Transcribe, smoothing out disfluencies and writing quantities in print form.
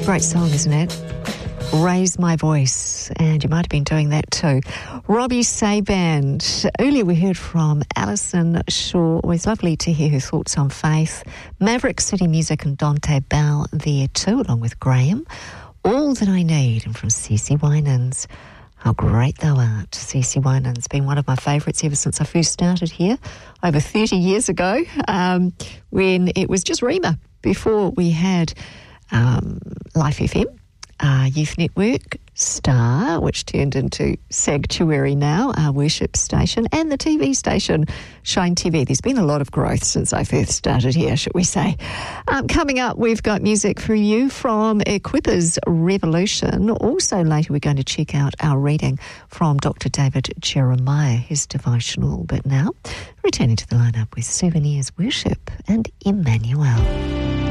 Great song, isn't it? Raise My Voice, and you might have been doing that too. Robbie Saband. Earlier we heard from Alison Shaw. Always lovely to hear her thoughts on faith. Maverick City Music and Dante Bell there too, along with Graham. All That I Need, and from CeCe Winans. How great thou art. CeCe Winans, been one of my favourites ever since I first started here over 30 years ago, when it was just Rima, before we had Life FM, Youth Network, Star, which turned into Sanctuary now, our worship station, and the TV station, Shine TV. There's been a lot of growth since I first started here, should we say. Coming up, we've got music for you from Equippers Revolution. Also later, we're going to check out our reading from Dr. David Jeremiah, his devotional. But now, returning to the lineup with Souvenirs Worship and Emmanuel.